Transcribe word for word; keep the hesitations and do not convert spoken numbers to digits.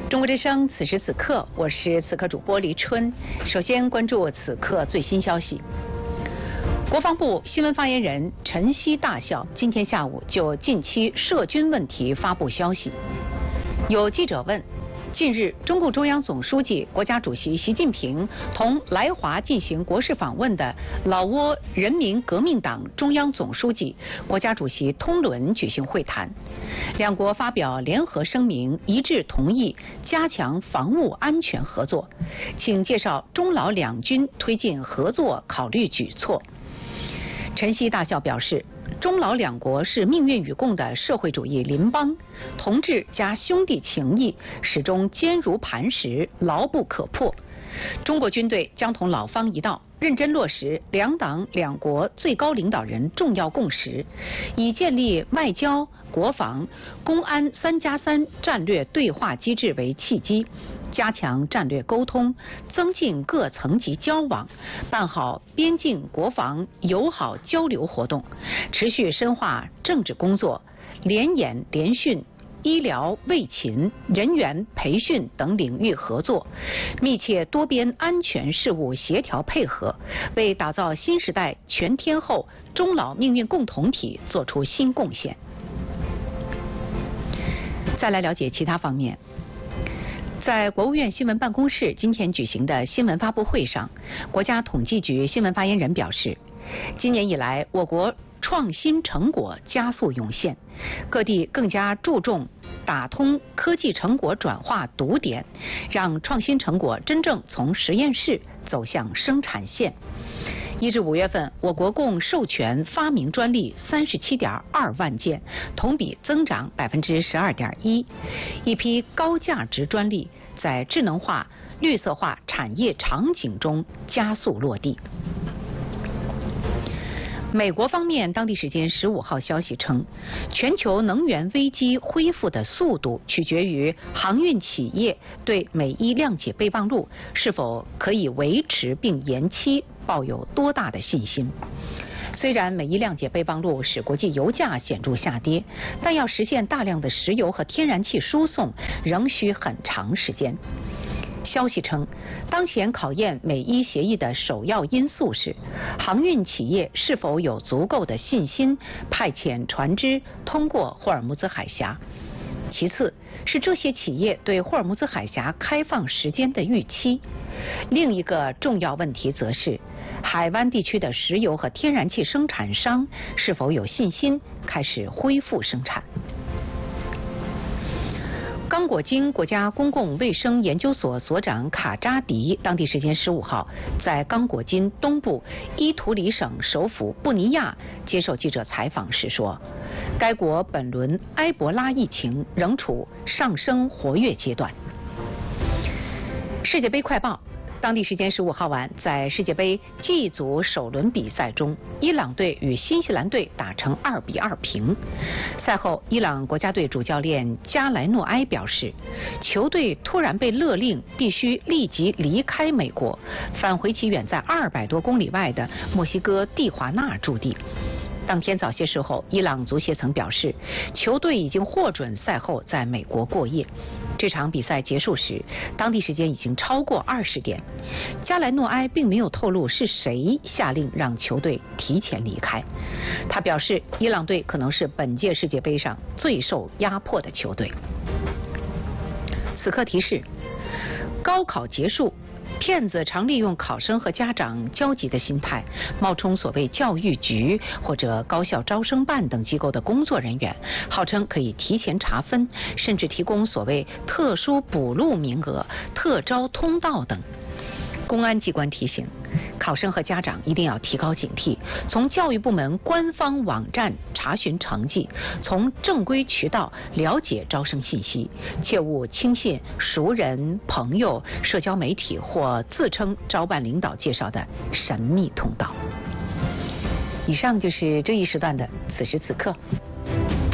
中国之声，此时此刻，我是此刻主播黎春。首先关注此刻最新消息。国防部新闻发言人陈希大校今天下午就近期涉军问题发布消息。有记者问，近日中共中央总书记、国家主席习近平同来华进行国事访问的老挝人民革命党中央总书记、国家主席通伦举行会谈，两国发表联合声明，一致同意加强防务安全合作，请介绍中老两军推进合作考虑举措。陈希大校表示，中老两国是命运与共的社会主义邻邦，同志加兄弟情谊始终坚如磐石，牢不可破。中国军队将同老方一道，认真落实两党两国最高领导人重要共识，以建立外交、国防、公安三加三战略对话机制为契机，加强战略沟通，增进各层级交往，办好边境国防友好交流活动，持续深化政治工作，联演联训、医疗、卫勤、人员培训等领域合作，密切多边安全事务协调配合，为打造新时代全天候中老命运共同体作出新贡献。再来了解其他方面。在国务院新闻办公室今天举行的新闻发布会上，国家统计局新闻发言人表示，今年以来，我国创新成果加速涌现，各地更加注重打通科技成果转化堵点，让创新成果真正从实验室走向生产线。一至五月份，我国共授权发明专利三十七点二万件，同比增长百分之十二点一。一批高价值专利在智能化、绿色化产业场景中加速落地。美国方面当地时间十五号消息称，全球能源危机恢复的速度取决于航运企业对美伊谅解备忘录是否可以维持并延期抱有多大的信心。虽然美伊谅解备忘录使国际油价显著下跌，但要实现大量的石油和天然气输送仍需很长时间。消息称，当前考验美伊协议的首要因素是航运企业是否有足够的信心派遣船只通过霍尔木兹海峡，其次是这些企业对霍尔木兹海峡开放时间的预期。另一个重要问题则是海湾地区的石油和天然气生产商是否有信心开始恢复生产。刚果金国家公共卫生研究所所长卡扎迪当地时间十五号在刚果金东部伊图里省首府布尼亚接受记者采访时说，该国本轮埃博拉疫情仍处上升活跃阶段。世界杯快报。当地时间十五号晚，在世界杯 G 组首轮比赛中，伊朗队与新西兰队打成二比二平。赛后，伊朗国家队主教练加莱诺埃表示，球队突然被勒令必须立即离开美国，返回其远在二百多公里外的墨西哥蒂华纳驻地。当天早些时候，伊朗足协曾表示，球队已经获准赛后在美国过夜。这场比赛结束时，当地时间已经超过二十点。加莱诺埃并没有透露是谁下令让球队提前离开。他表示，伊朗队可能是本届世界杯上最受压迫的球队。此刻提示：高考结束。骗子常利用考生和家长焦急的心态，冒充所谓教育局或者高校招生办等机构的工作人员，号称可以提前查分，甚至提供所谓特殊补录名额、特招通道等。公安机关提醒，考生和家长一定要提高警惕，从教育部门官方网站查询成绩，从正规渠道了解招生信息，切勿轻信熟人、朋友、社交媒体或自称招办领导介绍的神秘通道。以上就是这一时段的此时此刻。